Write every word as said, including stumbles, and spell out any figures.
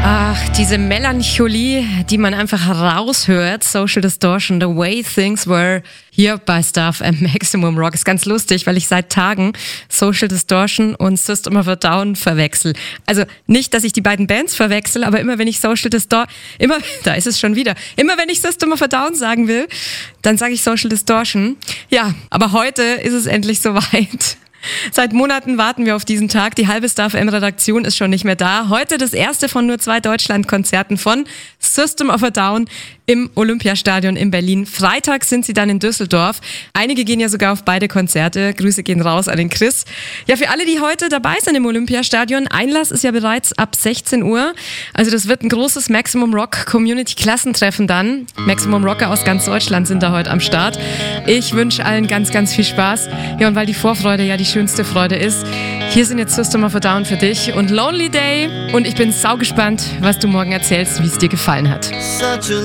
Ach, diese Melancholie, die man einfach raushört. Social Distortion, The Way Things Were, hier bei Stuff at Maximum Rock. Ist ganz lustig, weil ich seit Tagen Social Distortion und System of a Down verwechsel. Also nicht, dass ich die beiden Bands verwechsel, aber immer wenn ich Social Distortion, immer, da ist es schon wieder, immer wenn ich System of a Down sagen will, dann sage ich Social Distortion. Ja, aber heute ist es endlich soweit. Seit Monaten warten wir auf diesen Tag. Die halbe Stuff M Redaktion ist schon nicht mehr da. Heute das erste von nur zwei Deutschlandkonzerten von System of a Down im Olympiastadion in Berlin. Freitag sind sie dann in Düsseldorf. Einige gehen ja sogar auf beide Konzerte. Grüße gehen raus an den Chris. Ja, für alle, die heute dabei sind im Olympiastadion, Einlass ist ja bereits ab sechzehn Uhr. Also das wird ein großes Maximum Rock Community Klassentreffen dann. Maximum Rocker aus ganz Deutschland sind da heute am Start. Ich wünsche allen ganz, ganz viel Spaß. Ja, und weil die Vorfreude ja die schönste Freude ist, hier sind jetzt System of a Down für dich und Lonely Day. Und ich bin saugespannt, was du morgen erzählst, wie es dir gefallen hat.